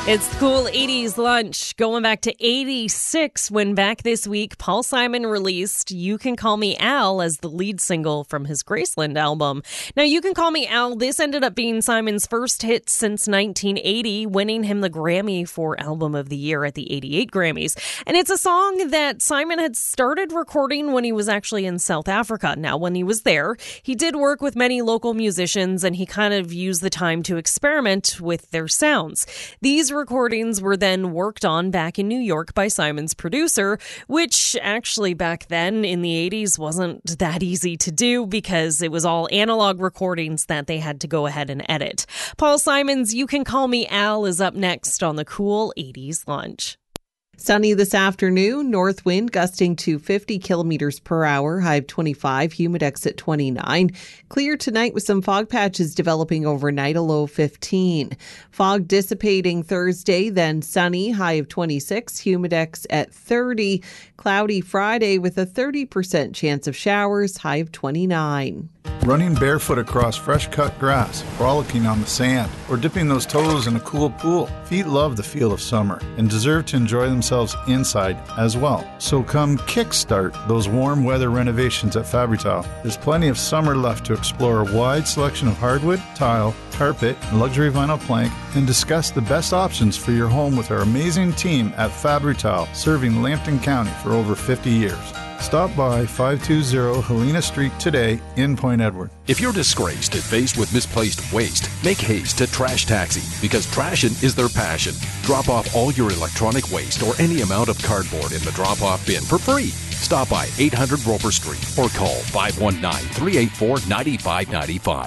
It's the cool 80s lunch. Going back to 86 when back this week, Paul Simon released You Can Call Me Al as the lead single from his Graceland album. Now, You Can Call Me Al, this ended up being Simon's first hit since 1980, winning him the Grammy for Album of the Year at the 88 Grammys. And it's a song that Simon had started recording when he was actually in South Africa. Now, when he was there, he did work with many local musicians and he kind of used the time to experiment with their sounds. These recordings were then worked on back in New York by Simon's producer, which actually back then in the 80s wasn't that easy to do because it was all analog recordings that they had to go ahead and edit. Paul Simon's You Can Call Me Al is up next on the Cool 80s Lunch. Sunny this afternoon, north wind gusting to 50 kilometers per hour, high of 25, humidex at 29. Clear tonight with some fog patches developing overnight, a low of 15. Fog dissipating Thursday, then sunny, high of 26, humidex at 30. Cloudy Friday with a 30% chance of showers, high of 29. Running barefoot across fresh-cut grass, frolicking on the sand, or dipping those toes in a cool pool. Feet love the feel of summer and deserve to enjoy themselves inside as well. So come kickstart those warm weather renovations at Fabri-Tile. There's plenty of summer left to explore a wide selection of hardwood, tile, carpet, and luxury vinyl plank, and discuss the best options for your home with our amazing team at Fabri-Tile, serving Lambton County for over 50 years. Stop by 520 Helena Street today in Point Edward. If you're disgraced and faced with misplaced waste, make haste to Trash Taxi because trashing is their passion. Drop off all your electronic waste or any amount of cardboard in the drop-off bin for free. Stop by 800 Roper Street or call 519-384-9595.